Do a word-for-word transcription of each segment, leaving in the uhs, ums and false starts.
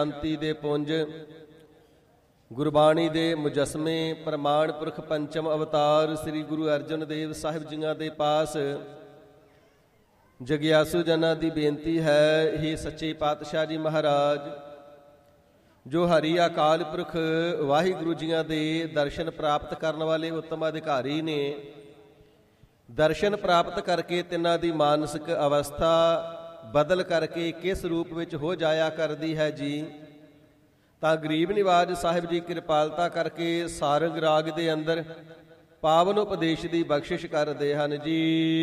ਸ਼ਾਂਤੀ ਦੇ ਪੁੰਜ ਗੁਰਬਾਣੀ ਦੇ ਮੁਜਸਮੇ ਪ੍ਰਮਾਣ ਪੁਰਖ ਪੰਚਮ ਅਵਤਾਰ ਸ੍ਰੀ ਗੁਰੂ ਅਰਜਨ ਦੇਵ ਸਾਹਿਬ ਜੀਆਂ ਦੇ ਪਾਸ ਜਗਿਆਸੂ ਜਨਾਂ ਦੀ ਬੇਨਤੀ ਹੈ, हे ਸੱਚੇ ਪਾਤਸ਼ਾਹ ਜੀ ਮਹਾਰਾਜ, ਜੋ ਹਰੀ ਅਕਾਲ ਪੁਰਖ ਵਾਹਿਗੁਰੂ ਜੀਆਂ ਦੇ ਦਰਸ਼ਨ ਪ੍ਰਾਪਤ ਕਰਨ ਵਾਲੇ ਉੱਤਮ ਅਧਿਕਾਰੀ ਨੇ, ਦਰਸ਼ਨ ਪ੍ਰਾਪਤ ਕਰਕੇ ਤਿੰਨਾਂ ਦੀ ਮਾਨਸਿਕ ਅਵਸਥਾ ਬਦਲ ਕਰਕੇ ਕਿਸ ਰੂਪ ਵਿੱਚ ਹੋ ਜਾਇਆ ਕਰਦੀ ਹੈ ਜੀ, ਤਾਂ ਗਰੀਬ ਨਿਵਾਜ ਸਾਹਿਬ ਜੀ ਕਿਰਪਾਲਤਾ ਕਰਕੇ ਸਾਰੰਗ ਰਾਗ ਦੇ ਅੰਦਰ ਪਾਵਨ ਉਪਦੇਸ਼ ਦੀ ਬਖਸ਼ਿਸ਼ ਕਰਦੇ ਹਨ ਜੀ।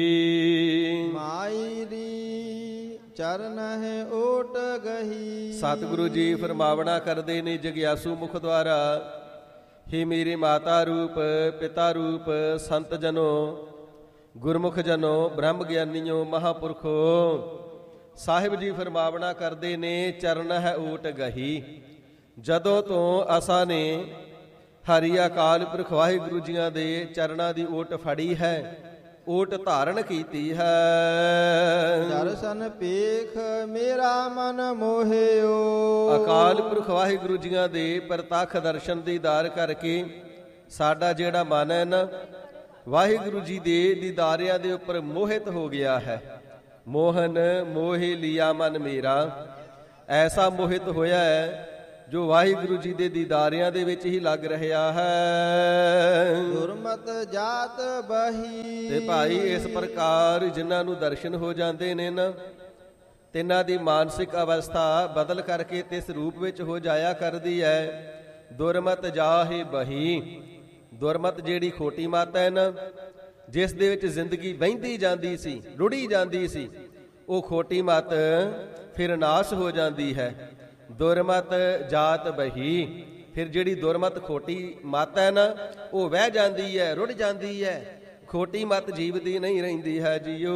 ਮਾਈ ਦੀ ਚਰਨ ਹੈ ਓਟ ਗਹੀ। ਸਤਿਗੁਰੂ ਜੀ ਫਰਮਾਵਣਾ ਕਰਦੇ ਨੇ ਜਗਿਆਸੂ ਮੁਖ ਦੁਆਰਾ, हे ਮੇਰੇ ਮਾਤਾ ਰੂਪ ਪਿਤਾ ਰੂਪ ਸੰਤ ਜਨੋ ਗੁਰਮੁਖ ਜਨੋ ਬ੍ਰਹਮ ਗਿਆਨੀਓ ਮਹਾਪੁਰਖੋ। ਸਾਹਿਬ ਜੀ ਫਰਮਾਵਣਾ ਕਰਦੇ ਨੇ ਚਰਨ ਹੈ ਓਟ ਗਹੀ। ਜਦੋਂ ਤੋਂ ਅਸਾਂ ਨੇ ਹਰੀ ਅਕਾਲ ਪੁਰਖ ਵਾਹਿਗੁਰੂ ਜੀਆਂ ਦੇ ਚਰਨਾਂ ਦੀ ਓਟ ਫੜੀ ਹੈ, ਓਟ ਧਾਰਨ ਕੀਤੀ ਹੈ। ਦਰਸ਼ਨ ਪੇਖ ਮੇਰਾ ਮਨ ਮੋਹਿਓ। ਅਕਾਲ ਪੁਰਖ ਵਾਹਿਗੁਰੂ ਜੀਆਂ ਦੇ ਪ੍ਰਤੱਖ ਦਰਸ਼ਨ ਦੀਦਾਰ ਕਰਕੇ ਸਾਡਾ ਜਿਹੜਾ ਮਨ ਹੈ ਨਾ, ਵਾਹਿਗੁਰੂ ਜੀ ਦੇ ਦੀਦਾਰਿਆਂ ਦੇ ਉੱਪਰ ਮੋਹਿਤ ਹੋ ਗਿਆ ਹੈ। ਮੋਹਨ ਮੋਹਿ ਲਿਆ ਮਨ ਮੇਰਾ, ਐਸਾ ਮੋਹਿਤ ਹੋਇਆ ਹੈ ਜੋ ਵਾਹਿਗੁਰੂ ਜੀ ਦੇ ਦੀਦਾਰਿਆਂ ਦੇ ਵਿੱਚ ਹੀ ਲੱਗ ਰਿਹਾ ਹੈ। ਗੁਰਮਤਿ ਜਾਤ ਬਹੀ। ਤੇ ਭਾਈ ਇਸ ਪ੍ਰਕਾਰ ਜਿਨ੍ਹਾਂ ਨੂੰ ਦਰਸ਼ਨ ਹੋ ਜਾਂਦੇ ਨੇ ਨਾ, ਤਿੰਨਾਂ ਦੀ ਮਾਨਸਿਕ ਅਵਸਥਾ ਬਦਲ ਕਰਕੇ ਤਿਸ ਰੂਪ ਵਿੱਚ ਹੋ ਜਾਇਆ ਕਰਦੀ ਹੈ। ਦੁਰਮਤ ਜਾਹੇ ਬਹੀ। ਦੁਰਮਤ ਜਿਹੜੀ ਖੋਟੀ ਮੱਤ ਹੈ ਨਾ, ਜਿਸ ਦੇ ਵਿੱਚ ਜ਼ਿੰਦਗੀ ਵਹਿੰਦੀ ਜਾਂਦੀ ਸੀ, ਰੁੜੀ ਜਾਂਦੀ ਸੀ, ਉਹ ਖੋਟੀ ਮੱਤ ਫਿਰ ਨਾਸ਼ ਹੋ ਜਾਂਦੀ ਹੈ। ਦੁਰਮਤ ਜਾਤ ਬਹੀ। ਫਿਰ ਜਿਹੜੀ ਦੁਰਮਤ ਖੋਟੀ ਮੱਤ ਹੈ ਨਾ, ਉਹ ਵਹਿ ਜਾਂਦੀ ਹੈ, ਰੁੜ ਜਾਂਦੀ ਹੈ। ਖੋਟੀ ਮੱਤ ਜੀਵ ਦੀ ਨਹੀਂ ਰਹਿੰਦੀ ਹੈ ਜੀਓ।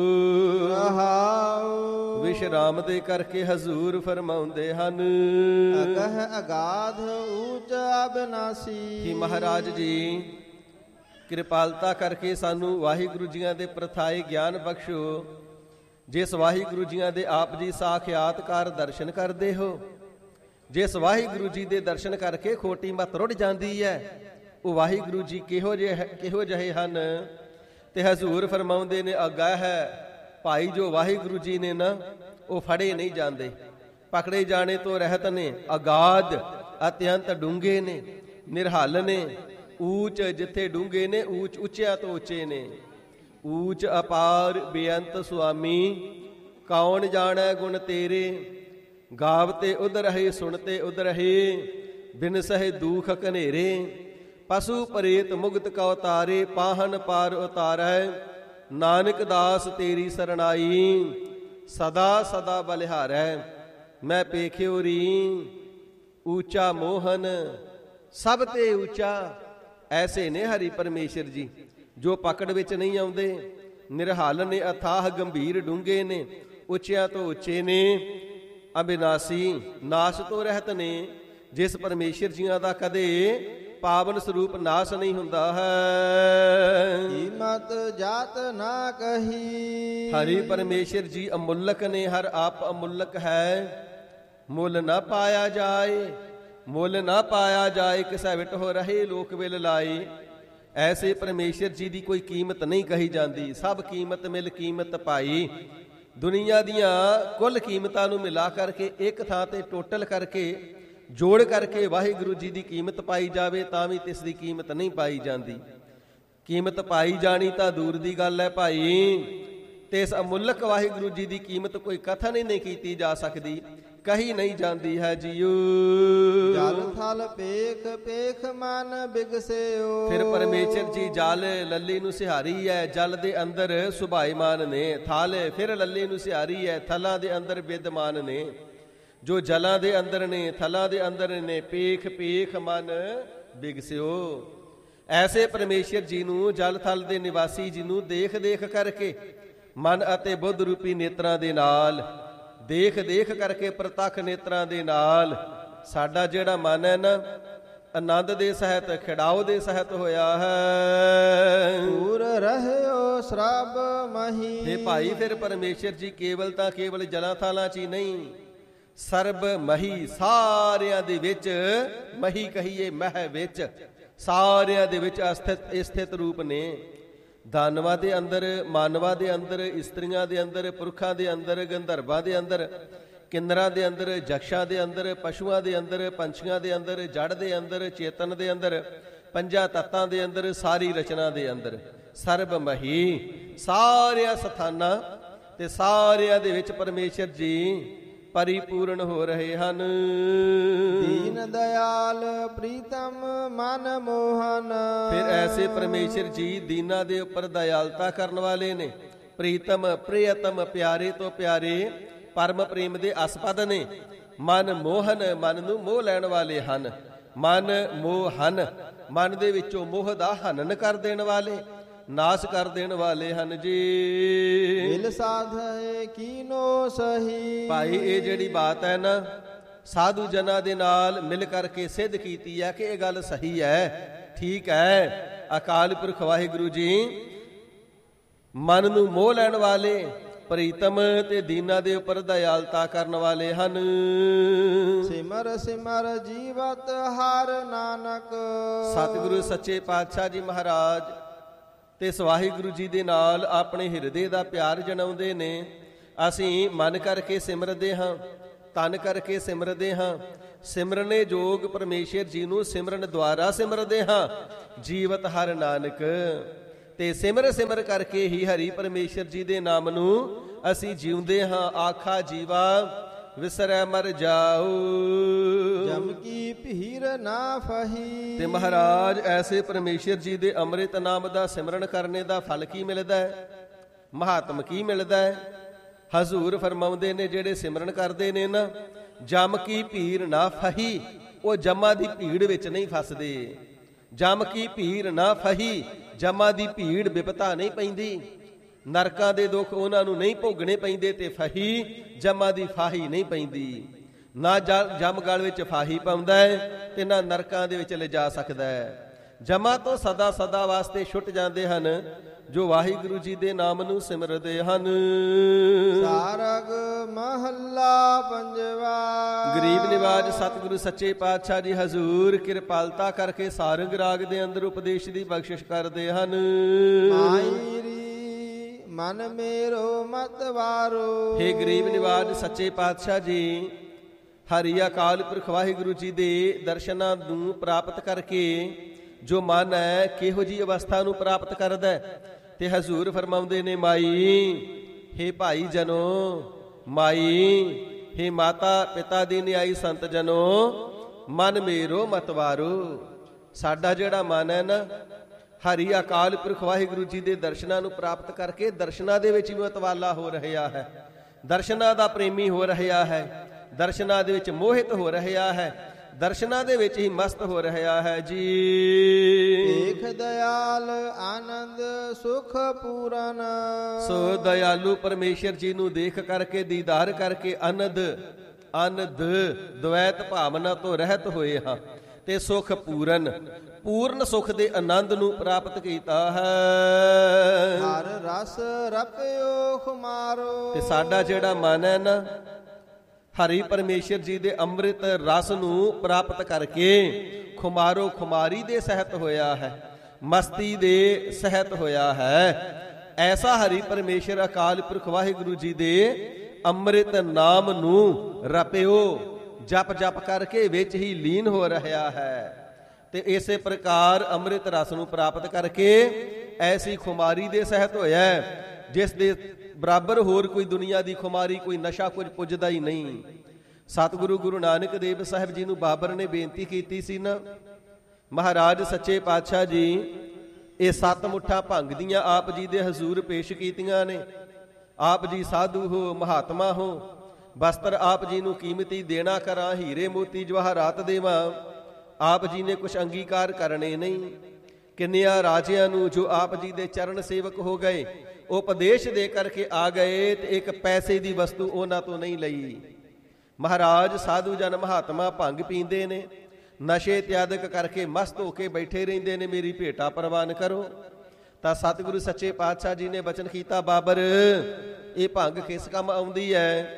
ਵਿਸ਼ਰਾਮ ਦੇ ਕਰਕੇ ਹਜ਼ੂਰ ਫਰਮਾਉਂਦੇ ਹਨ, ਅਗਹ ਅਗਾਧ ਊਚ ਅਬਨਾਸੀ। ਕਿ ਮਹਾਰਾਜ ਜੀ ਕਿਰਪਾਲਤਾ ਕਰਕੇ ਸਾਨੂੰ ਵਾਹਿਗੁਰੂ ਜੀਆਂ ਦੇ ਪ੍ਰਥਾਏ ਗਿਆਨ ਬਖਸ਼ੋ। ਜਿਸ ਵਾਹਿਗੁਰੂ ਜੀਆਂ ਦੇ ਆਪ ਜੀ ਸਾਖਿਆਤਕਾਰ ਦਰਸ਼ਨ ਕਰਦੇ ਹੋ, ਜਿਸ ਵਾਹਿਗੁਰੂ ਜੀ ਦੇ ਦਰਸ਼ਨ ਕਰਕੇ ਖੋਟੀ ਮੱਤ ਰੁੜ ਜਾਂਦੀ ਹੈ, ਉਹ ਵਾਹਿਗੁਰੂ ਜੀ ਕਿਹੋ ਜਿਹੇ ਕਿਹੋ ਜਿਹੇ ਹਨ। ਤੇ ਹਜ਼ੂਰ ਫਰਮਾਉਂਦੇ ਨੇ, ਅੱਗਾ ਹੈ ਭਾਈ ਜੋ ਵਾਹਿਗੁਰੂ ਜੀ ਨੇ ਨਾ, ਉਹ ਫੜੇ ਨਹੀਂ ਜਾਂਦੇ, ਪਕੜੇ ਜਾਣੇ ਤੋਂ ਰਹਿਤ ਨੇ। ਅਗਾਧ ਅਤਿਅੰਤ ਡੂੰਘੇ ਨੇ, ਨਿਰਹਲ ਨੇ। ਊਚ ਜਿੱਥੇ ਡੂੰਘੇ ਨੇ, ਊਚ ਉੱਚਿਆਂ ਤੋਂ ਉੱਚੇ ਨੇ। ਊਚ ਅਪਾਰ ਬੇਅੰਤ ਸੁਆਮੀ, ਕੌਣ ਜਾਣੈ ਗੁਣ ਤੇਰੇ। ਗਾਵਤੇ ਉਧ ਰਹੇ ਸੁਣਤੇ ਉਧ ਰਹੇ, ਬਿਨ ਸਹਿ ਦੂਖ ਘਨੇਰੇ। ਪਸ਼ੂ ਪ੍ਰੇਤ ਮੁਗਤ ਕਉ ਤਾਰੇ, ਪਾਹਨ ਪਾਰ ਉਤਾਰੈ। ਨਾਨਕ ਦਾਸ ਤੇਰੀ ਸਰਣਾਈ, ਸਦਾ ਸਦਾ ਬਲਿਹਾਰੈ। ਮੈਂ ਪੇਖਿਓ ਰੀ ਊਚਾ ਮੋਹਨ, ਸਭ ਤੇ ਊਚਾ। ਐਸੇ ਨੇ ਹਰੀ ਪਰਮੇਸ਼ਰ ਜੀ, ਜੋ ਪਕੜ ਵਿੱਚ ਨਹੀਂ ਆਉਂਦੇ, ਨਿਰਹਾਲ ਨੇ, ਅਥਾਹ ਗੰਭੀਰ ਡੂੰਘੇ ਨੇ, ਉੱਚਿਆਂ ਤੋਂ ਉੱਚੇ ਨੇ, ਅਬਿਨਾਸੀ ਨਾਸ਼ ਤੋਂ ਰਹਿਤ ਨੇ। ਜਿਸ ਪਰਮੇਸ਼ਰ ਜੀਆਂ ਦਾ ਕਦੇ ਪਾਵਨ ਸਰੂਪ ਨਾਸ਼ ਨਹੀਂ ਹੁੰਦਾ ਹੈ। ਕੀਮਤ ਜਾਤ ਨਾ ਕਹੀ। ਹਰੀ ਪਰਮੇਸ਼ਰ ਜੀ ਅਮੁੱਲਕ ਨੇ, ਹਰ ਆਪ ਅਮੁੱਲਕ ਹੈ। ਮੁੱਲ ਨਾ ਪਾਇਆ ਜਾਏ, ਮੁੱਲ ਨਾ ਪਾਇਆ ਜਾਏ, ਕਿਸੈ ਵਿਟ ਹੋ ਰਹੇ ਲੋਕ ਵਿਲ ਲਾਏ। ਐਸੇ ਪਰਮੇਸ਼ਰ ਜੀ ਦੀ ਕੋਈ ਕੀਮਤ ਨਹੀਂ ਕਹੀ ਜਾਂਦੀ। ਸਭ ਕੀਮਤ ਮਿਲ ਕੀਮਤ ਪਾਈ। ਦੁਨੀਆ ਦੀਆਂ ਕੁੱਲ ਕੀਮਤਾਂ ਨੂੰ ਮਿਲਾ ਕਰਕੇ ਇੱਕ ਥਾਂ ਤੇ ਟੋਟਲ ਕਰਕੇ ਜੋੜ ਕਰਕੇ ਵਾਹਿਗੁਰੂ ਜੀ ਦੀ ਕੀਮਤ ਪਾਈ ਜਾਵੇ ਤਾਂ ਵੀ ਤਿਸ ਦੀ ਕੀਮਤ ਨਹੀਂ ਪਾਈ ਜਾਂਦੀ। ਕੀਮਤ ਪਾਈ ਜਾਣੀ ਤਾਂ ਦੂਰ ਦੀ ਗੱਲ ਹੈ ਭਾਈ। ਤੇ ਇਸ ਅਮੁੱਲਕ ਵਾਹਿਗੁਰੂ ਜੀ ਦੀ ਕੀਮਤ ਕੋਈ ਕਥਨ ਹੀ ਨਹੀਂ ਕੀਤੀ ਜਾ ਸਕਦੀ, ਕਹੀ ਨਹੀਂ ਜਾਂਦੀ ਹੈ ਜੀਓ। ਜਲ ਥਲ ਪੇਖ ਪੇਖ ਮਨ ਬਿਗਸਿਓ। ਫਿਰ ਪਰਮੇਸ਼ਰ ਜੀ ਜਲ ਲੱਲੀ ਨੂੰ ਸਿਹਾਰੀ ਹੈ, ਜਲ ਦੇ ਅੰਦਰ ਸੁਭਾਈਮਾਨ ਨੇ। ਥਲ ਫਿਰ ਲੱਲੀ ਨੂੰ ਸਿਹਾਰੀ ਹੈ, ਥਲਾਂ ਦੇ ਅੰਦਰ ਵਿਦਮਾਨ ਨੇ। ਜੋ ਜਲਾਂ ਦੇ ਅੰਦਰ ਨੇ, ਥਲਾਂ ਦੇ ਅੰਦਰ ਨੇ। ਪੇਖ ਪੇਖ ਮਨ ਬਿਗਸਿਓ। ਐਸੇ ਪਰਮੇਸ਼ਰ ਜੀ ਨੂੰ, ਜਲ ਥਲ ਦੇ ਨਿਵਾਸੀ ਜੀ ਨੂੰ ਦੇਖ ਦੇਖ ਕਰਕੇ ਮਨ ਅਤੇ ਬੁੱਧ ਰੂਪੀ ਨੇਤਰਾਂ ਦੇ ਨਾਲ, ਦੇਖ ਦੇਖ ਕਰਕੇ ਪ੍ਰਤੱਖ ਨੇਤਰਾਂ ਦੇ ਨਾਲ ਸਾਡਾ ਜਿਹੜਾ ਮਨ ਹੈ ਨਾ, ਆਨੰਦ ਦੇ ਸਹਿਤ, ਖਿੜਾਓ ਦੇ ਸਹਿਤ ਹੋਇਆ ਹੈ। ਦੂਰ ਰਹਿਓ ਸਰਬ ਮਹੀ। हे ਭਾਈ, ਫਿਰ ਪਰਮੇਸ਼ਰ ਜੀ ਕੇਵਲ ਤਾਂ ਕੇਵਲ ਜਲਾਂ ਥਾਲਾਂ 'ਚ ਹੀ ਨਹੀਂ, ਸਰਬ ਮਹੀ, ਸਾਰਿਆਂ ਦੇ ਵਿੱਚ, ਮਹੀ ਕਹੀਏ ਮਹਿ ਵਿੱਚ, ਸਾਰਿਆਂ ਦੇ ਵਿੱਚ ਅਸਥਿਤ ਸਥਿਤ ਰੂਪ ਨੇ। ਦਾਨਵਾਂ ਦੇ ਅੰਦਰ, ਮਾਨਵਾਂ ਦੇ ਅੰਦਰ, ਇਸਤਰੀਆਂ ਦੇ ਅੰਦਰ, ਪੁਰਖਾਂ ਦੇ ਅੰਦਰ, ਗੰਧਰਵਾਂ ਦੇ ਅੰਦਰ, ਕਿੰਨਰਾਂ ਦੇ ਅੰਦਰ, ਜਕਸ਼ਾਂ ਦੇ ਅੰਦਰ, ਪਸ਼ੂਆਂ ਦੇ ਅੰਦਰ, ਪੰਛੀਆਂ ਦੇ ਅੰਦਰ, ਜੜ ਦੇ ਅੰਦਰ, ਚੇਤਨ ਦੇ ਅੰਦਰ, ਪੰਜਾਂ ਤੱਤਾਂ ਦੇ ਅੰਦਰ, ਸਾਰੀ ਰਚਨਾ ਦੇ ਅੰਦਰ ਸਰਬ ਮਹੀ, ਸਾਰਿਆਂ ਸਥਾਨਾਂ ਤੇ ਸਾਰਿਆਂ ਦੇ ਵਿੱਚ ਪਰਮੇਸ਼ਰ ਜੀ ਪਰਿਪੂਰਨ ਹੋ ਰਹੇ ਹਨ। ਦੀਨ ਦਿਆਲ ਪ੍ਰੀਤਮ ਮਨ ਮੋਹਨ, ਫਿਰ ਐਸੇ ਪਰਮੇਸ਼ਰ ਜੀ ਦੀਨਾਂ ਦੇ ਉੱਪਰ ਦਇਆਲਤਾ ਕਰਨ ਵਾਲੇ ਨੇ। ਪ੍ਰੀਤਮ, ਪ੍ਰਿਯਤਮ, ਪਿਆਰੇ ਤੋਂ ਪਿਆਰੇ, ਪਰਮ ਪ੍ਰੇਮ ਦੇ ਅਸਪਦ ਨੇ। ਮਨ ਮੋਹਨ, ਮਨ ਨੂੰ ਮੋਹ ਲੈਣ ਵਾਲੇ ਹਨ। ਮਨ ਮੋਹਨ, ਮਨ ਦੇ ਵਿੱਚੋਂ ਮੋਹ ਦਾ ਹਨਨ ਕਰ ਦੇਣ ਵਾਲੇ, ਨਾਸ਼ ਕਰ ਦੇਣ ਵਾਲੇ ਹਨ ਜੀ। ਮਿਲ ਸਾਧੇ ਕੀਨੋ ਸਹੀ। ਭਾਈ ਇਹ ਜਿਹੜੀ ਬਾਤ ਹੈ ਨਾ, ਸਾਧੂ ਜਨਾਂ ਦੇ ਨਾਲ ਮਿਲ ਕਰਕੇ ਸਿੱਧ ਕੀਤੀ ਹੈ ਕਿ ਇਹ ਗੱਲ ਸਹੀ ਹੈ, ਠੀਕ ਹੈ। ਅਕਾਲ ਪੁਰਖ ਵਾਹਿਗੁਰੂ ਜੀ ਮਨ ਨੂੰ ਮੋਹ ਲੈਣ ਵਾਲੇ, ਪ੍ਰੀਤਮ ਤੇ ਦੀਨਾਂ ਦੇ ਉੱਪਰ ਦਇਆਲਤਾ ਕਰਨ ਵਾਲੇ ਹਨ। ਸਿਮਰ ਸਿਮਰ ਜੀਵਤ ਹਰ ਨਾਨਕ। ਸਤਿਗੁਰੂ ਸੱਚੇ ਪਾਤਸ਼ਾਹ ਜੀ ਮਹਾਰਾਜ ਤੇ ਵਾਹਿਗੁਰੂ ਜੀ ਦੇ ਨਾਲ ਆਪਣੇ ਹਿਰਦੇ ਦਾ ਪਿਆਰ ਜਣਾਉਂਦੇ ਨੇ। ਅਸੀਂ ਮਨ ਕਰਕੇ ਸਿਮਰਦੇ ਹਾਂ, ਤਨ ਕਰਕੇ ਸਿਮਰਦੇ ਹਾਂ। ਸਿਮਰਨੇ ਜੋਗ ਪਰਮੇਸ਼ਰ ਜੀ ਨੂੰ ਸਿਮਰਨ ਦੁਆਰਾ ਸਿਮਰਦੇ ਹਾਂ। ਜੀਵਤ ਹਰ ਨਾਨਕ, ਤੇ ਸਿਮਰ ਸਿਮਰ ਕਰਕੇ ਹੀ ਹਰੀ ਪਰਮੇਸ਼ਰ ਜੀ ਦੇ ਨਾਮ ਨੂੰ ਅਸੀਂ ਜਿਉਂਦੇ ਹਾਂ। ਆਖਾ ਜੀਵਾ ਵਿਸਰੈ ਮਰ ਜਾਓ, ਜਮ ਕੀ ਭੀਰ ਨਾ ਫਹੀ। ਤੇ ਮਹਾਰਾਜ ਐਸੇ ਪਰਮੇਸ਼ਰ ਜੀ ਦੇ ਅੰਮ੍ਰਿਤ ਨਾਮ ਦਾ ਸਿਮਰਨ ਕਰਨੇ ਦਾ ਫਲ ਕੀ ਮਿਲਦਾ ਹੈ, ਮਹਾਤਮ ਕੀ ਮਿਲਦਾ ਹੈ? ਹਜ਼ੂਰ ਫਰਮਾਉਂਦੇ ਨੇ ਜਿਹੜੇ ਸਿਮਰਨ ਕਰਦੇ ਨੇ ਨਾ, ਜਮ ਕੀ ਭੀਰ ਨਾ ਫਹੀ, ਉਹ ਜਮਾਂ ਦੀ ਭੀੜ ਵਿੱਚ ਨਹੀਂ ਫਸਦੇ। ਜਮ ਕੀ ਭੀੜ ਨਾ ਫਹੀ, ਜਮਾਂ ਦੀ ਭੀੜ ਬਿਪਤਾ ਨਹੀਂ ਪੈਂਦੀ। ਨਰਕਾਂ ਦੇ ਦੁੱਖ ਉਹਨਾਂ ਨੂੰ ਨਹੀਂ ਭੋਗਣੇ ਪੈਂਦੇ, ਤੇ ਫਹੀ ਜਮਾਂ ਦੀ ਫਾਹੀ ਨਹੀਂ ਪੈਂਦੀ। ਨਾ ਜਮ ਗਲ ਵਿੱਚ ਫਾਹੀ ਪਾਉਂਦਾ ਹੈ ਤੇ ਨਾ ਨਰਕਾਂ ਦੇ ਵਿੱਚ ਲਿਜਾ ਸਕਦਾ ਹੈ। ਜਮਾਂ ਤੋਂ ਸਦਾ ਸਦਾ ਵਾਸਤੇ ਛੁੱਟ ਜਾਂਦੇ ਹਨ ਜੋ ਵਾਹਿਗੁਰੂ ਜੀ ਦੇ ਨਾਮ ਨੂੰ ਸਿਮਰਦੇ ਹਨ। ਸਾਰਗ ਮਹੱਲਾ ਪੰਜਵਾ। ਗਰੀਬ ਨਿਵਾਜ ਸਤਿਗੁਰੂ ਸੱਚੇ ਪਾਤਸ਼ਾਹ ਜੀ ਹਜ਼ੂਰ ਕਿਰਪਾਲਤਾ ਕਰਕੇ ਸਾਰੰਗ ਰਾਗ ਦੇ ਅੰਦਰ ਉਪਦੇਸ਼ ਦੀ ਬਖਸ਼ਿਸ਼ ਕਰਦੇ ਹਨ। ਆਈਰੀ ਮਨ ਮੇਰੋ ਮਤ ਵਾਰੋ। ਹੇ ਗਰੀਬ ਨਿਵਾਜ ਸੱਚੇ ਪਾਤਸ਼ਾਹ ਜੀ, ਹਰੀ ਅਕਾਲ ਪੁਰਖ ਵਾਹਿਗੁਰੂ ਜੀ ਦੇ ਦਰਸ਼ਨਾਂ ਨੂੰ ਪ੍ਰਾਪਤ ਕਰਕੇ ਜੋ ਮਨ ਹੈ ਕਿਹੋ ਜੀ ਅਵਸਥਾ ਨੂੰ ਪ੍ਰਾਪਤ ਕਰਦਾ ਹੈ? ਤੇ ਹਜ਼ੂਰ ਫਰਮਾਉਂਦੇ ਨੇ, ਮਾਈ ਹੇ ਭਾਈ ਜਨੋ, ਮਾਈ ਹੇ ਮਾਤਾ ਪਿਤਾ ਦੀ ਨਿਆਈ ਸੰਤ ਜਨੋ, ਮਨ ਮੇਰੋ ਮਤ ਵਾਰੋ। ਸਾਡਾ ਜਿਹੜਾ ਮਨ ਹੈ ਨਾ, ਹਰੀ ਅਕਾਲ ਪੁਰਖ ਵਾਹਿਗੁਰੂ ਜੀ ਦੇ ਦਰਸ਼ਨਾਂ ਨੂੰ ਪ੍ਰਾਪਤ ਕਰਕੇ ਦਰਸ਼ਨਾਂ ਦੇ ਵਿੱਚ ਵੀ ਮਤਵਾਲਾ ਹੋ ਰਿਹਾ ਹੈ, ਦਰਸ਼ਨਾਂ ਦਾ ਪ੍ਰੇਮੀ ਹੋ ਰਿਹਾ ਹੈ, ਦਰਸ਼ਨਾਂ ਦੇ ਵਿੱਚ ਮੋਹਿਤ ਹੋ ਰਿਹਾ ਹੈ, ਦਰਸ਼ਨਾਂ ਦੇ ਵਿੱਚ ਹੀ ਮਸਤ ਹੋ ਰਿਹਾ ਹੈ ਜੀ। ਦੇਖ ਦਇਆਲ ਆਨੰਦ ਸੁਖ ਪੂਰਨ। ਸੋ ਦਇਆਲੂ ਪਰਮੇਸ਼ਰ ਜੀ ਨੂੰ ਦੇਖ ਕਰਕੇ, ਦੀਦਾਰ ਕਰਕੇ ਆਨੰਦ ਆਨੰਦ ਦ્વੈਤ ਭਾਵਨਾ ਤੋਂ ਰਹਿਤ ਹੋਏ ਹਾਂ ਤੇ ਸੁਖ ਪੂਰਨ, ਪੂਰਨ ਸੁਖ ਦੇ ਆਨੰਦ ਨੂੰ ਪ੍ਰਾਪਤ ਕੀਤਾ ਹੈ। ਹਰ ਰਸ ਰਪਿਓ ਖੁਮਾਰੋ। ਤੇ ਸਾਡਾ ਜਿਹੜਾ ਮਨ ਹੈ ਨਾ, ਹਰੀ ਪਰਮੇਸ਼ਰ ਜੀ ਦੇ ਅੰਮ੍ਰਿਤ ਰਸ ਨੂੰ ਪ੍ਰਾਪਤ ਕਰਕੇ ਖੁਮਾਰੋ ਖੁਮਾਰੀ ਦੇ ਸਹਿਤ ਹੋਇਆ ਹੈ, ਮਸਤੀ ਦੇ ਸਹਿਤ ਹੋਇਆ ਹੈ। ਐਸਾ ਹਰੀ ਪਰਮੇਸ਼ਰ ਅਕਾਲ ਪੁਰਖ ਵਾਹਿਗੁਰੂ ਜੀ ਦੇ ਅੰਮ੍ਰਿਤ ਨਾਮ ਨੂੰ ਰਪਿਓ ਜਪ ਜਪ ਕਰਕੇ ਵਿੱਚ ਹੀ ਲੀਨ ਹੋ ਰਿਹਾ ਹੈ। ਤੇ ਇਸੇ ਪ੍ਰਕਾਰ ਅੰਮ੍ਰਿਤ ਰਸ ਨੂੰ ਪ੍ਰਾਪਤ ਕਰਕੇ ਐਸੀ ਖੁਮਾਰੀ ਦੇ ਸਹਿਤ ਹੋਇਆ ਜਿਸ ਦੇ ਬਰਾਬਰ ਹੋਰ ਕੋਈ ਦੁਨੀਆ ਦੀ ਖੁਮਾਰੀ, ਕੋਈ ਨਸ਼ਾ ਕੁਝ ਪੁੱਜਦਾ ਹੀ ਨਹੀਂ। ਸਤਿਗੁਰੂ ਗੁਰੂ ਨਾਨਕ ਦੇਵ ਸਾਹਿਬ ਜੀ ਨੂੰ ਬਾਬਰ ਨੇ ਬੇਨਤੀ ਕੀਤੀ ਸੀ ਨਾ, ਮਹਾਰਾਜ ਸੱਚੇ ਪਾਤਸ਼ਾਹ ਜੀ ਇਹ ਸੱਤ ਮੁੱਠਾਂ ਭੰਗ ਦੀਆਂ ਆਪ ਜੀ ਦੇ ਹਜ਼ੂਰ ਪੇਸ਼ ਕੀਤੀਆਂ ਨੇ। ਆਪ ਜੀ ਸਾਧੂ ਹੋ, ਮਹਾਤਮਾ ਹੋ, ਬਸਤਰ ਆਪ ਜੀ ਨੂੰ ਕੀਮਤੀ ਦੇਣਾ ਕਰਾਂ, ਹੀਰੇ ਮੋਤੀ ਜਵਾਹਰਾਤ ਦੇਵਾਂ, ਆਪ ਜੀ ਨੇ ਕੁਛ ਅੰਗੀਕਾਰ ਕਰਨੇ ਨਹੀਂ। ਕਿੰਨਿਆਂ ਰਾਜਿਆਂ ਨੂੰ ਜੋ ਆਪ ਜੀ ਦੇ ਚਰਨ ਸੇਵਕ ਹੋ ਗਏ, ਉਪਦੇਸ਼ ਦੇ ਕਰਕੇ ਆ ਗਏ ਤੇ ਇੱਕ ਪੈਸੇ ਦੀ ਵਸਤੂ ਉਹਨਾਂ ਤੋਂ ਨਹੀਂ ਲਈ। ਮਹਾਰਾਜ ਸਾਧੂ ਜਨ ਮਹਾਤਮਾ ਭੰਗ ਪੀਂਦੇ ਨੇ, ਨਸ਼ੇ ਇਤਿਆਦਿਕ ਕਰਕੇ ਮਸਤ ਹੋ ਕੇ ਬੈਠੇ ਰਹਿੰਦੇ ਨੇ, ਮੇਰੀ ਭੇਟਾ ਪ੍ਰਵਾਨ ਕਰੋ। ਤਾਂ ਸਤਿਗੁਰੂ ਸੱਚੇ ਪਾਤਸ਼ਾਹ ਜੀ ਨੇ ਬਚਨ ਕੀਤਾ, ਬਾਬਰ ਇਹ ਭੰਗ ਕਿਸ ਕੰਮ ਆਉਂਦੀ ਹੈ?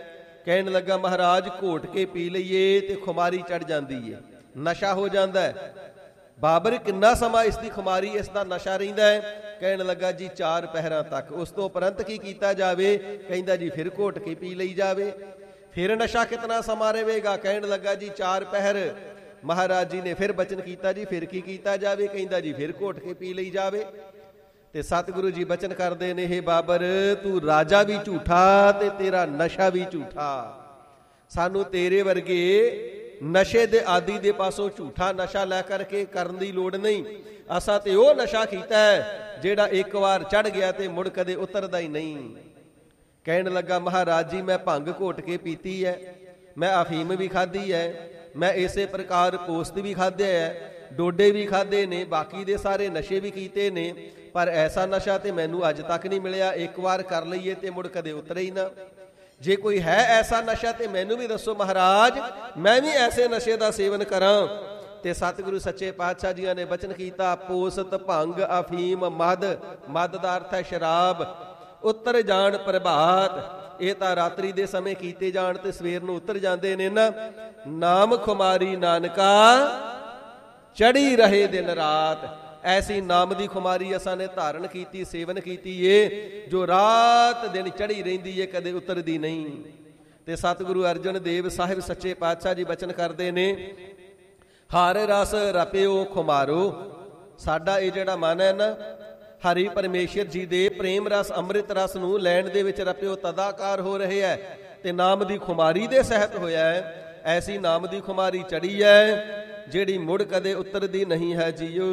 ਕਹਿਣ ਲੱਗਾ ਮਹਾਰਾਜ ਘੋਟ ਕੇ ਪੀ ਲਈਏ ਤੇ ਖੁਮਾਰੀ ਚੜ ਜਾਂਦੀ ਹੈ, ਨਸ਼ਾ ਹੋ ਜਾਂਦਾ ਹੈ। ਬਾਬਰ ਕਿੰਨਾ ਸਮਾਂ ਇਸ ਦੀ ਖੁਮਾਰੀ, ਇਸ ਦਾ ਨਸ਼ਾ ਰਹਿੰਦਾ ਹੈ? ਕਹਿਣ ਲੱਗਾ ਜੀ ਚਾਰ ਪਹਿਰਾਂ ਤੱਕ। ਉਸ ਤੋਂ ਉਪਰੰਤ ਕੀ ਕੀਤਾ ਜਾਵੇ? ਕਹਿੰਦਾ ਜੀ ਫਿਰ ਘੋਟ ਕੇ ਪੀ ਲਈ ਜਾਵੇ। ਫਿਰ ਨਸ਼ਾ ਕਿਤਨਾ ਸਮਾਂ ਰਹੇਗਾ? ਕਹਿਣ ਲੱਗਾ ਜੀ ਚਾਰ ਪਹਿਰ। ਮਹਾਰਾਜ ਜੀ ਨੇ ਫਿਰ ਬਚਨ ਕੀਤਾ ਜੀ ਫਿਰ ਕੀ ਕੀਤਾ ਜਾਵੇ? ਕਹਿੰਦਾ ਜੀ ਫਿਰ ਘੋਟ ਕੇ ਪੀ ਲਈ ਜਾਵੇ। ਤੇ ਸਤਿਗੁਰੂ ਜੀ ਬਚਨ ਕਰਦੇ ਨੇ, ਹੇ ਬਾਬਰ ਤੂੰ ਰਾਜਾ ਵੀ ਝੂਠਾ ਤੇ ਤੇਰਾ ਨਸ਼ਾ ਵੀ ਝੂਠਾ। ਸਾਨੂੰ ਤੇਰੇ ਵਰਗੇ ਨਸ਼ੇ ਦੇ ਆਦੀ ਦੇ ਪਾਸੋਂ ਝੂਠਾ ਨਸ਼ਾ ਲੈ ਕਰਕੇ ਕਰਨ ਦੀ ਲੋੜ ਨਹੀਂ। ਅਸਾਂ ਤੇ ਉਹ ਨਸ਼ਾ ਕੀਤਾ ਹੈ ਜਿਹੜਾ ਇੱਕ ਵਾਰ ਚੜ ਗਿਆ ਤੇ ਮੁੜ ਕਦੇ ਉਤਰਦਾ ਹੀ ਨਹੀਂ। ਕਹਿਣ ਲੱਗਾ ਮਹਾਰਾਜ ਜੀ ਮੈਂ ਭੰਗ ਘੋਟ ਕੇ ਪੀਤੀ ਹੈ, ਮੈਂ ਅਫੀਮ ਵੀ ਖਾਧੀ ਹੈ, ਮੈਂ ਇਸੇ ਪ੍ਰਕਾਰ ਪੋਸਤ ਵੀ ਖਾਧਿਆ ਹੈ, ਡੋਡੇ ਵੀ ਖਾਧੇ ਨੇ, ਬਾਕੀ ਦੇ ਸਾਰੇ ਨਸ਼ੇ ਵੀ ਕੀਤੇ ਨੇ, ਪਰ ਐਸਾ ਨਸ਼ਾ ਤੇ ਮੈਨੂੰ ਅੱਜ ਤੱਕ ਨਹੀਂ ਮਿਲਿਆ। ਇੱਕ ਵਾਰ ਕਰ ਲਈਏ ਤੇ ਮੁੜ ਕਦੇ ਉਤਰੇ ਹੀ ਨਾ। ਜੇ ਕੋਈ ਹੈ ਐਸਾ ਨਸ਼ਾ ਤੇ ਮੈਨੂੰ ਵੀ ਦੱਸੋ ਮਹਾਰਾਜ, ਮੈਂ ਵੀ ਐਸੇ ਨਸ਼ੇ ਦਾ ਸੇਵਨ ਕਰਾਂ। ਤੇ ਸਤਿਗੁਰੂ ਸੱਚੇ ਪਾਤਸ਼ਾਹ ਜੀਆਂ ਨੇ ਬਚਨ ਕੀਤਾ, ਪੋਸਤ ਭੰਗ ਅਫੀਮ ਮਦ, ਮਦ ਦਾ ਅਰਥ ਹੈ ਸ਼ਰਾਬ, ਉਤਰ ਜਾਣ ਪ੍ਰਭਾਤ। ਇਹ ਤਾਂ ਰਾਤਰੀ ਦੇ ਸਮੇਂ ਕੀਤੇ ਜਾਣ ਤੇ ਸਵੇਰ ਨੂੰ ਉਤਰ ਜਾਂਦੇ ਨੇ ਨਾ। ਨਾਮ ਖੁਮਾਰੀ ਨਾਨਕਾ ਚੜੀ ਰਹੇ ਦਿਨ ਰਾਤ। ਐਸੀ ਨਾਮ ਦੀ ਖੁਮਾਰੀ ਅਸਾਂ ਨੇ ਧਾਰਨ ਕੀਤੀ, ਸੇਵਨ ਕੀਤੀ ਏ, ਜੋ ਰਾਤ ਦਿਨ ਚੜੀ ਰਹਿੰਦੀ ਏ, ਕਦੇ ਉਤਰਦੀ ਨਹੀਂ। ਤੇ ਸਤਿਗੁਰੂ ਅਰਜਨ ਦੇਵ ਸਾਹਿਬ ਸੱਚੇ ਪਾਤਸ਼ਾਹ ਜੀ ਬਚਨ ਕਰਦੇ ਨੇ, ਹਰ ਰਸ ਰਪਿਓ ਖੁਮਾਰੋ। ਸਾਡਾ ਇਹ ਜਿਹੜਾ ਮਨ ਹੈ ਨਾ, ਹਰੀ ਪਰਮੇਸ਼ਰ ਜੀ ਦੇ ਪ੍ਰੇਮ ਰਸ ਅੰਮ੍ਰਿਤ ਰਸ ਨੂੰ ਲੈਣ ਦੇ ਵਿੱਚ ਰਪਿਓ ਤਦਾਕਾਰ ਹੋ ਰਹੇ ਹੈ ਤੇ ਨਾਮ ਦੀ ਖੁਮਾਰੀ ਦੇ ਸਹਿਤ ਹੋਇਆ ਹੈ। ਐਸੀ ਨਾਮ ਦੀ ਖੁਮਾਰੀ ਚੜੀ ਹੈ ਜਿਹੜੀ ਮੁੜ ਕਦੇ ਉਤਰਦੀ ਨਹੀਂ ਹੈ ਜੀਓ।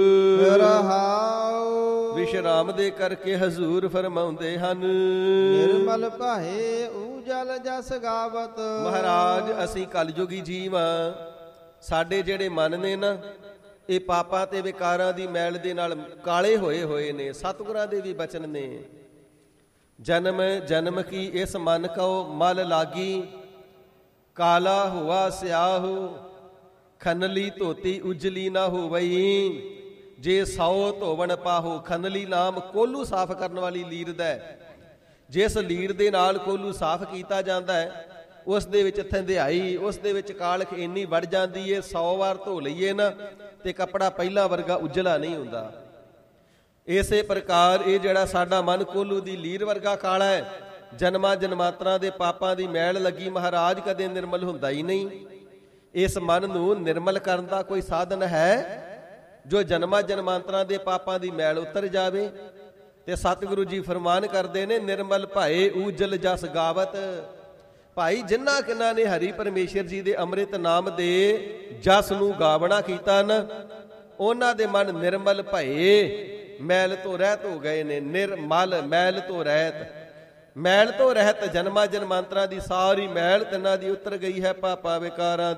ਰਹਾਉ ਵਿਸ਼ਰਾਮ ਦੇ ਕਰਕੇ ਹਜ਼ੂਰ ਫਰਮਾਉਂਦੇ ਹਨ, ਨਿਰਮਲ ਭਾਏ ਊਜਲ ਜਸ ਗਾਵਤ। ਮਹਾਰਾਜ ਅਸੀਂ ਕਲਯੁਗੀ ਜੀਵ ਹਾਂ। ਸਾਡੇ ਜਿਹੜੇ ਮਨ ਨੇ ਨਾ, ਇਹ ਪਾਪਾਂ ਤੇ ਵਿਕਾਰਾਂ ਦੀ ਮੈਲ ਦੇ ਨਾਲ ਕਾਲੇ ਹੋਏ ਹੋਏ ਨੇ। ਸਤਿਗੁਰਾਂ ਦੇ ਵੀ ਬਚਨ ਨੇ, ਜਨਮ ਜਨਮ ਕੀ ਇਸ ਮਨ ਕਉ ਮਲ ਲਾਗੀ, ਕਾਲਾ ਹੁਆ ਸਿਆਹੂ ਖਨਲੀ ਧੋਤੀ ਉਜਲੀ ਨਾ ਹੋਵਈ। ਜੇ ਸੌ ਧੋਵਣ ਪਾਹੋ। ਖਨਲੀ ਨਾਮ ਕੋਲੂ ਸਾਫ਼ ਕਰਨ ਵਾਲੀ ਲੀਰ ਦਾ ਹੈ। ਜਿਸ ਲੀਰ ਦੇ ਨਾਲ ਕੋਲੂ ਸਾਫ਼ ਕੀਤਾ ਜਾਂਦਾ ਹੈ, ਉਸ ਦੇ ਵਿੱਚ ਥੰਧਿਆਈ, ਉਸ ਦੇ ਵਿੱਚ ਕਾਲਖ ਇੰਨੀ ਵੜ ਜਾਂਦੀ ਏ, ਸੌ ਵਾਰ ਧੋ ਲਈਏ ਨਾ ਤੇ ਕੱਪੜਾ ਪਹਿਲਾਂ ਵਰਗਾ ਉਜਲਾ ਨਹੀਂ ਹੁੰਦਾ। ਇਸੇ ਪ੍ਰਕਾਰ ਇਹ ਜਿਹੜਾ ਸਾਡਾ ਮਨ ਕੋਲੂ ਦੀ ਲੀਰ ਵਰਗਾ ਕਾਲਾ ਹੈ, ਜਨਮਾਂ ਜਨਮਾਂਤਰਾਂ ਦੇ ਪਾਪਾਂ ਦੀ ਮੈਲ ਲੱਗੀ ਮਹਾਰਾਜ, ਕਦੇ ਨਿਰਮਲ ਹੁੰਦਾ ਹੀ ਨਹੀਂ। ਇਸ ਮਨ ਨੂੰ ਨਿਰਮਲ ਕਰਨ ਦਾ ਕੋਈ ਸਾਧਨ ਹੈ ਜੋ ਜਨਮਾਂ ਜਨਮਾਂਤਰਾਂ ਦੇ ਪਾਪਾਂ ਦੀ ਮੈਲ ਉਤਰ ਜਾਵੇ? ਤੇ ਸਤਿਗੁਰੂ ਜੀ ਫਰਮਾਨ ਕਰਦੇ ਨੇ, ਨਿਰਮਲ ਭਾਏ ਊਜਲ ਜਸ ਗਾਵਤ। ਭਾਈ ਜਿਨ੍ਹਾਂ ਕਿਨਾਂ ਨੇ ਹਰੀ ਪਰਮੇਸ਼ਰ ਜੀ ਦੇ ਅੰਮ੍ਰਿਤ ਨਾਮ ਦੇ ਜਸ ਨੂੰ ਗਾਵਣਾ ਕੀਤਾ ਨਾ, ਉਹਨਾਂ ਦੇ ਮਨ ਨਿਰਮਲ ਭਏ, ਮੈਲ ਤੋਂ ਰਹਿਤ ਹੋ ਗਏ ਨੇ। ਨਿਰਮਲ ਮੈਲ ਤੋਂ ਰਹਿਤ, ਮੈਲ ਤੋਂ ਰਹਿਤ ਜਨਮਾਂ ਜਨਮਾਂਤਰਾਂ ਦੀ ਸਾਰੀ ਮੈਲ ਤਿੰਨਾਂ ਦੀ ਉਤਰ ਗਈ ਹੈ, ਪਾਪਾਂ ਵਿਕਾਰਾਂ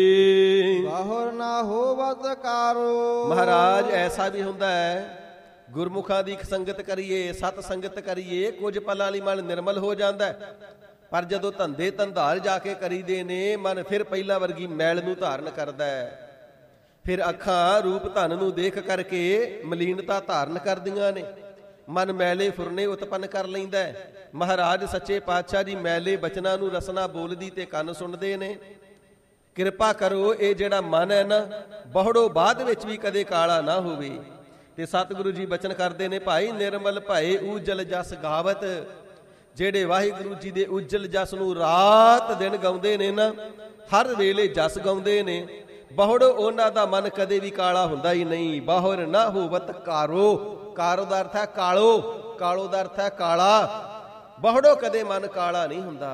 ਦੀ। ਬਾਹਰ ਨਾ ਹੋਵਤ ਕਾਰੋ। ਮਹਾਰਾਜ ਐਸਾ ਵੀ ਹੁੰਦਾ ਹੈ, ਗੁਰਮੁਖਾਂ ਦੀ ਸੰਗਤ ਕਰੀਏ, ਸਤ ਸੰਗਤ ਕਰੀਏ, ਕੁਝ ਪਲਾਂ ਲਈ ਮਨ ਨਿਰਮਲ ਹੋ ਜਾਂਦਾ ਹੈ, ਪਰ ਜਦੋਂ ਧੰਦੇ ਧੰਧਾਰ ਜਾ ਕੇ ਕਰੀਦੇ ਨੇ, ਮਨ ਫਿਰ ਪਹਿਲਾਂ ਵਰਗੀ ਮੈਲ ਨੂੰ ਧਾਰਨ ਕਰਦਾ ਹੈ। ਫਿਰ ਅੱਖਾਂ ਰੂਪ ਧਨ ਨੂੰ ਦੇਖ ਕਰਕੇ ਮਲੀਨਤਾ ਧਾਰਨ ਕਰਦੀਆਂ ਨੇ, ਮਨ ਮੈਲੇ ਫੁਰਨੇ ਉਤਪੰਨ ਕਰ ਲੈਂਦਾ ਹੈ। ਮਹਾਰਾਜ ਸੱਚੇ ਪਾਤਸ਼ਾਹ ਜੀ ਮੈਲੇ ਬਚਨਾਂ ਨੂੰ ਰਸਨਾ ਬੋਲਦੀ ਤੇ ਕੰਨ ਸੁਣਦੇ ਨੇ। ਕਿਰਪਾ ਕਰੋ ਇਹ ਜਿਹੜਾ ਮਨ ਹੈ ਨਾ, ਬਹੁੜੋ ਬਾਅਦ ਵਿੱਚ ਵੀ ਕਦੇ ਕਾਲਾ ਨਾ ਹੋਵੇ। ਤੇ ਸਤਿਗੁਰੂ ਜੀ ਬਚਨ ਕਰਦੇ ਨੇ, ਭਾਈ ਨਿਰਮਲ ਭਾਏ ਊਜਲ ਜਸ ਗਾਵਤ। ਜਿਹੜੇ ਵਾਹਿਗੁਰੂ ਜੀ ਦੇ ਉਜਲ ਜਸ ਨੂੰ ਰਾਤ ਦਿਨ ਗਾਉਂਦੇ ਨੇ ਨਾ, ਹਰ ਵੇਲੇ ਜਸ ਗਾਉਂਦੇ ਨੇ, ਬਹੁੜ ਉਹਨਾਂ ਦਾ ਮਨ ਕਦੇ ਵੀ ਕਾਲਾ ਹੁੰਦਾ ਹੀ ਨਹੀਂ। ਬਾਹਰ ਨਾ ਹੋਵਤ ਕਾਰੋ। ਕਾਰੋ ਦਾ ਅਰਥ ਹੈ ਕਾਲੋ, ਕਾਲੋ ਦਾ ਅਰਥ ਹੈ ਕਾਲਾ। ਬਹੁੜੋ ਕਦੇ ਮਨ ਕਾਲਾ ਨਹੀਂ ਹੁੰਦਾ।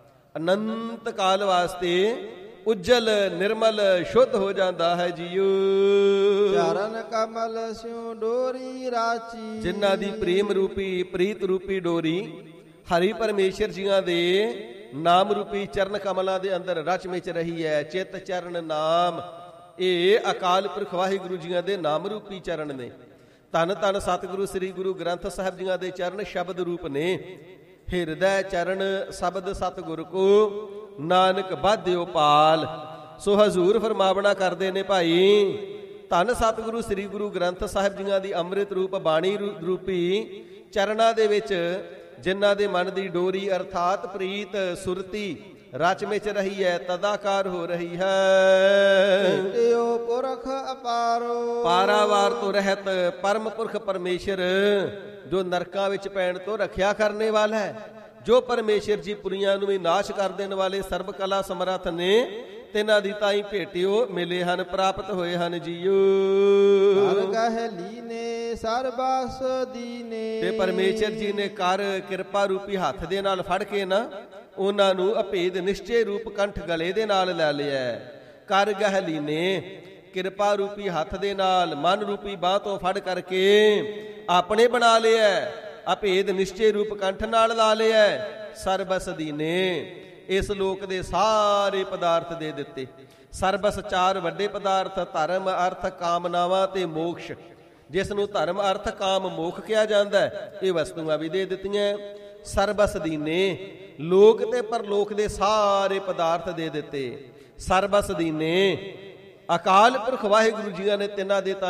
ਅਨੰਤ ਕਾਲ ਵਾਸਤੇ ਉਜਲ ਨਿਰਮਲ ਸ਼ੁੱਧ ਹੋ ਜਾਂਦਾ ਹੈ ਜੀਓ। ਚਰਨ ਕਮਲ ਸਿਉ ਡੋਰੀ ਰਾਚੀ। ਜਿਨ੍ਹਾਂ ਦੀ ਪ੍ਰੇਮ ਰੂਪੀ ਪ੍ਰੀਤ ਰੂਪੀ ਡੋਰੀ ਹਰੀ ਪਰਮੇਸ਼ਰ ਜੀਆਂ ਦੇ ਨਾਮ ਰੂਪੀ ਚਰਨ ਕਮਲਾਂ ਦੇ ਅੰਦਰ ਰਚ ਮਿਚ ਰਹੀ ਹੈ। ਚਿੱਤ ਚਰਨ ਨਾਮ, ਇਹ ਅਕਾਲ ਪੁਰਖ ਵਾਹਿਗੁਰੂ ਜੀਆਂ ਦੇ ਨਾਮ ਰੂਪੀ ਚਰਨ ਨੇ। ਧੰਨ ਧੰਨ ਸਤਿਗੁਰੂ ਸ੍ਰੀ ਗੁਰੂ ਗ੍ਰੰਥ ਸਾਹਿਬ ਜੀਆਂ ਦੇ ਚਰਨ ਸ਼ਬਦ ਰੂਪ ਨੇ। ਹਿਰਦੈ ਚਰਨ ਸ਼ਬਦ ਸਤਿਗੁਰ ਕੋ, ਨਾਨਕ ਬਾਧਿਓ ਪਾਲ। ਸੋ ਹਜ਼ੂਰ ਫਰਮਾਵਣਾ ਕਰਦੇ ਨੇ, ਭਾਈ ਧੰਨ ਸਤਿਗੁਰੂ ਸ੍ਰੀ ਗੁਰੂ ਗ੍ਰੰਥ ਸਾਹਿਬ ਜੀਆਂ ਦੀ ਅੰਮ੍ਰਿਤ ਰੂਪ ਬਾਣੀ ਰੂਪੀ ਚਰਨਾਂ ਦੇ ਵਿੱਚ ਜਿਨ੍ਹਾਂ ਦੇ ਮਨ ਦੀ ਡੋਰੀ ਅਰਥਾਤ ਪ੍ਰੀਤ ਸੁਰਤੀ ਰਚ ਵਿੱਚ ਰਹੀ ਹੈ, ਤਦਾਕਾਰ ਹੋ ਰਹੀ ਹੈ। ਭੇਟਿਓ ਪੁਰਖ ਅਪਾਰੋ, ਪਾਰਾਵਾਰ ਤੋਂ ਰਹਿਤ ਪਰਮ ਪੁਰਖ ਪਰਮੇਸ਼ਰ, ਜੋ ਨਰਕਾਂ ਵਿੱਚ ਪੈਣ ਤੋਂ ਰੱਖਿਆ ਕਰਨੇ ਵਾਲਾ ਹੈ, ਜੋ ਪਰਮੇਸ਼ਰ ਜੀ ਪੁਰੀਆਂ ਨੂੰ ਵੀ ਨਾਸ਼ ਕਰ ਦੇਣ ਵਾਲੇ ਸਰਬ ਕਲਾ ਸਮਰੱਥ ਨੇ, ਤਿਨਾਂ ਦੀ ਤਾਈ ਭੇਟਿਓ ਮਿਲੇ ਹਨ, ਪ੍ਰਾਪਤ ਹੋਏ ਹਨ ਜੀਓ। ਹਰ ਗਹਿ ਲੀਨੇ ਸਰਬਸ ਦੀਨੇ, ਤੇ ਪਰਮੇਸ਼ਰ ਜੀ ਨੇ ਕਰ ਕਿਰਪਾ ਰੂਪੀ ਹੱਥ ਦੇ ਨਾਲ ਫੜ ਕੇ ਨਾ ਉਹਨਾਂ ਨੂੰ ਅਭੇਦ ਨਿਸ਼ਚੇ ਰੂਪ ਕੰਠ ਗਲੇ ਦੇ ਨਾਲ ਲੈ ਲਿਆ। ਕਰ ਗਹਿ ਲੀਨੇ, ਕਿਰਪਾ ਰੂਪੀ ਹੱਥ ਦੇ ਨਾਲ ਮਨ ਰੂਪੀ ਬਾਹ ਤੋਂ ਫੜ ਕਰਕੇ ਆਪਣੇ ਬਣਾ ਲਿਆ, ਅਭੇਦ ਨਿਸ਼ਚੇ ਰੂਪ ਕੰਠ ਨਾਲ ਲਾ ਲਿਆ। ਸਰਬਸ ਦੀਨੇ, ਇਸ ਲੋਕ ਦੇ ਸਾਰੇ ਪਦਾਰਥ ਦੇ ਦਿੱਤੇ। ਸਰਬਸ ਚਾਰ ਵੱਡੇ ਪਦਾਰਥ ਧਰਮ ਅਰਥ ਕਾਮਨਾਵਾਂ ਤੇ ਮੋਕਸ਼, ਜਿਸ ਨੂੰ ਧਰਮ ਅਰਥ ਕਾਮ ਮੋਖ ਕਿਹਾ ਜਾਂਦਾ, ਇਹ ਵਸਤੂਆਂ ਵੀ ਦੇ ਦਿੱਤੀਆਂ। ਸਰਬਸ ਦੀਨੇ, ਲੋਕ ਤੇ ਪਰਲੋਕ ਦੇ ਸਾਰੇ ਪਦਾਰਥ ਦੇ ਦਿੱਤੇ। ਸਰਬਸ ਦੀਨੇ, ਅਕਾਲ ਪੁਰਖ ਵਾਹਿਗੁਰੂ ਜੀਆਂ ਨੇ ਤਿੰਨਾਂ ਦੇ